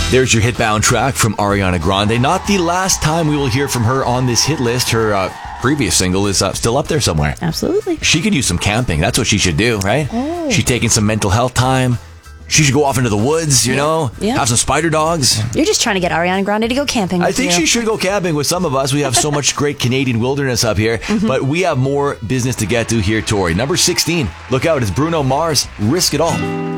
There's your hitbound track from Ariana Grande. Not the last time we will hear from her on this hit list. Her previous single is still up there somewhere. Absolutely. She could use some camping. That's what she should do, right? Oh. She's taking some mental health time. She should go off into the woods, you know, have some spider dogs. You're just trying to get Ariana Grande to go camping with I think you. she should go camping with some of us. We have so much great Canadian wilderness up here, but we have more business to get to here, Tori. Number 16, look out, it's Bruno Mars, Risk It All.